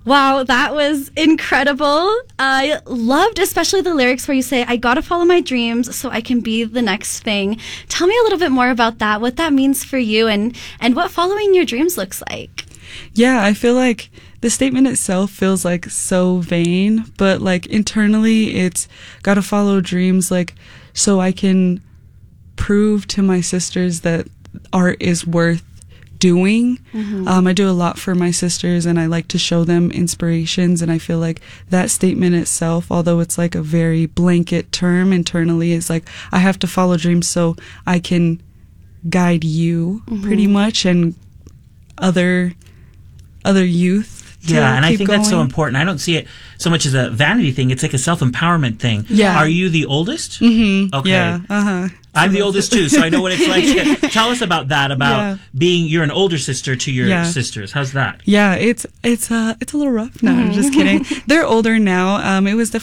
Wow, that was incredible. I loved especially the lyrics where you say, I gotta follow my dreams so I can be the next thing. Tell me a little bit more about that, what that means for you and what following your dreams looks like. Yeah, I feel like the statement itself feels like so vain, but like internally it's gotta follow dreams like so I can prove to my sisters that art is worth doing. I do a lot for my sisters and I like to show them inspirations, and I feel like that statement itself, although it's like a very blanket term internally, is like I have to follow dreams so I can guide you pretty much and other youth. Yeah, and I think going. that's so important. I don't see it so much as a vanity thing. It's like a self-empowerment thing. Yeah. Are you the oldest? Mm-hmm. Okay. Yeah. I'm the oldest too, so I know what it's like. Tell us about that, about you're an older sister to your sisters. How's that? Yeah, it's a little rough. No, I'm just kidding. They're older now. It was definitely